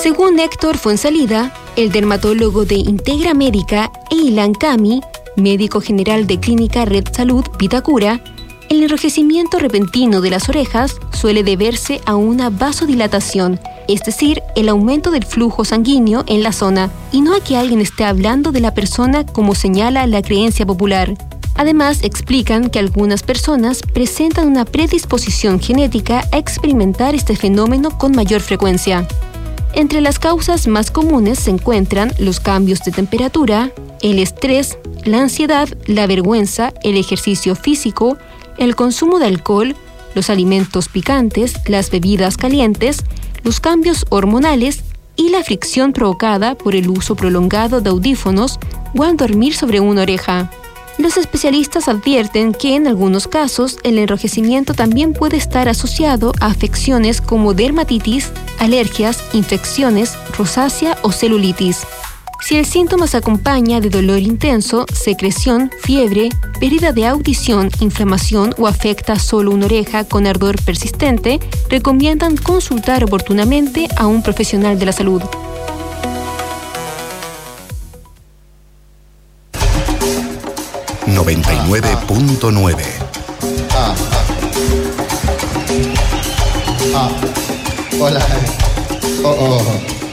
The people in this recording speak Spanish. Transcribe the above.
Según Héctor Fuenzalida, el dermatólogo de Integra Médica, e Ilan Cami, médico general de Clínica Red Salud Vitacura, el enrojecimiento repentino de las orejas suele deberse a una vasodilatación, es decir, el aumento del flujo sanguíneo en la zona, y no a que alguien esté hablando de la persona como señala la creencia popular. Además, explican que algunas personas presentan una predisposición genética a experimentar este fenómeno con mayor frecuencia. Entre las causas más comunes se encuentran los cambios de temperatura, el estrés, la ansiedad, la vergüenza, el ejercicio físico, el consumo de alcohol, los alimentos picantes, las bebidas calientes, los cambios hormonales y la fricción provocada por el uso prolongado de audífonos o al dormir sobre una oreja. Los especialistas advierten que en algunos casos el enrojecimiento también puede estar asociado a afecciones como dermatitis, alergias, infecciones, rosácea o celulitis. Si el síntoma se acompaña de dolor intenso, secreción, fiebre, pérdida de audición, inflamación o afecta solo una oreja con ardor persistente, recomiendan consultar oportunamente a un profesional de la salud. ...99.9. Hola.